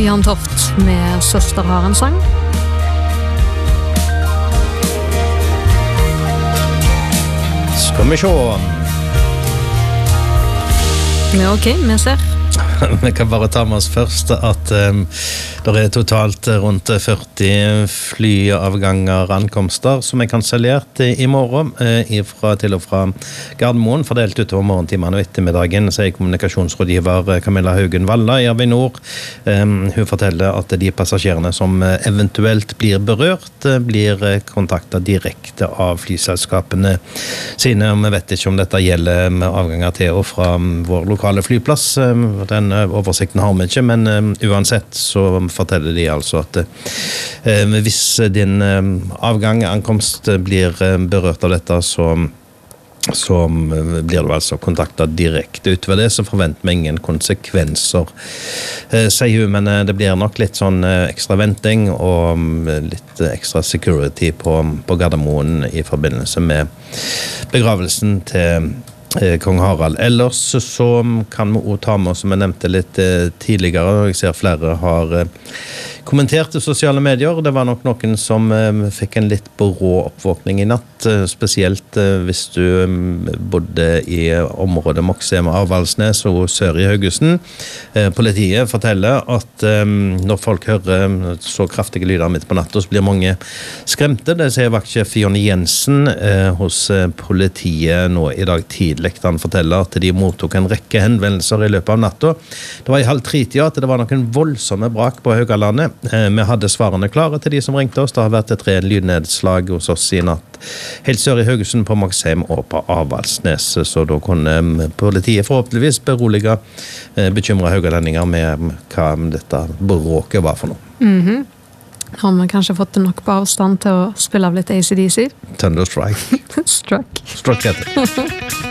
Jan Toft med Søster har en sang. Skal vi se. Ja, ok, vi ser. Vi kan bare ta med oss først at det totalt rundt 40 flyavganger ankomster som kansellert i morgen til og fra Gardermoen, fordelt utover morgentimene og ettermiddagen, sier kommunikasjonsrådgiver Camilla Haugen Valla i Avinor. Hun forteller at de passasjerene som eventuelt blir berørt, blir kontaktet direkte av flyselskapene sine. Vi vet ikke om dette gjelder med avganger til og fra vår lokale flyplass. Den oversikten har vi ikke, men uansett så forteller de altså at hvis din ankomst blir berørt av dette, så blir du altså kontaktet direkte. Utover det så forventer vi ingen konsekvenser, sier hun, men det blir nok litt sånn ekstra venting og litt ekstra security på Gardermoen i forbindelse med begravelsen til Kong Harald. Ellers så kan vi også ta med oss, som jeg nevnte litt tidligere, og jeg ser flere har kommentert i sosiale medier. Det var nok noen som fikk en litt brå oppvåkning i natt, spesielt hvis du bodde i området Moxheim og Avaldsnes og sør i Haugesund. Politiet forteller at når folk hører så kraftige lyder midt på natta, så blir mange skremte. Det sier vaktsjef Jonny Jensen hos politiet nå i dag tidlig. Han forteller at de mottok en rekke henvendelser i løpet av natta. Det var i 2:30 at det var noen voldsomme brak på Haugalandet. Vi hadde svarene klare til de som ringte oss. Det har vært 3 lydnedslag hos oss i natt, helt sør i Haugesund, på Moxheim og på Avaldsnes, så da kunne politiet forhåpentligvis berolige bekymrede haugalendinger med hva dette bråket var for noe. Har man kanskje fått det nok på avstand til å spille av litt AC/DC? Thunderstrike. Struck. Struck heter det.